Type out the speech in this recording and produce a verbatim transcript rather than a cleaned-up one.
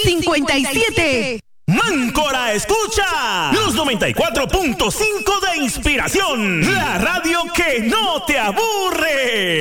cincuenta y siete. Máncora escucha los noventa y cuatro punto cinco de Inspiración, la radio que no te aburre.